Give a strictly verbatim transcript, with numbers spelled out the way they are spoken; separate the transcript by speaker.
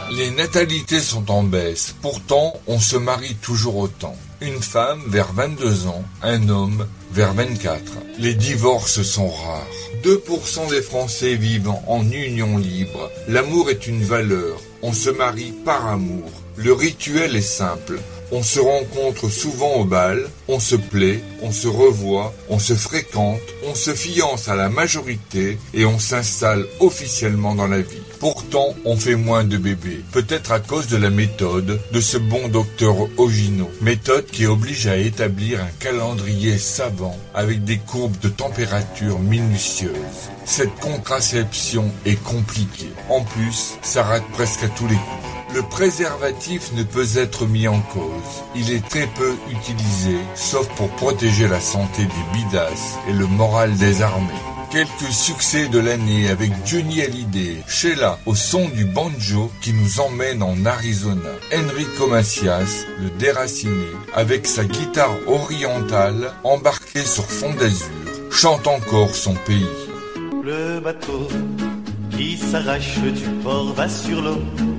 Speaker 1: Les natalités sont en baisse, pourtant on se marie toujours autant. Une femme vers vingt-deux ans, un homme vers vingt-quatre. Les divorces sont rares. deux pour cent des Français vivent en union libre. L'amour est une valeur, on se marie par amour. Le rituel est simple. On se rencontre souvent au bal, on se plaît, on se revoit, on se fréquente, on se fiance à la majorité et on s'installe officiellement dans la vie. Pourtant, on fait moins de bébés, peut-être à cause de la méthode de ce bon docteur Ogino. Méthode qui oblige à établir un calendrier savant avec des courbes de température minutieuses. Cette contraception est compliquée. En plus, ça rate presque à tous les coups. Le préservatif ne peut être mis en cause. Il est très peu utilisé, sauf pour protéger la santé des bidasses et le moral des armées. Quelques succès de l'année avec Johnny Hallyday, Sheila au son du banjo qui nous emmène en Arizona. Enrico Macias, le déraciné, avec sa guitare orientale embarquée sur fond d'azur, chante encore son pays.
Speaker 2: Le bateau qui s'arrache du port va sur l'eau.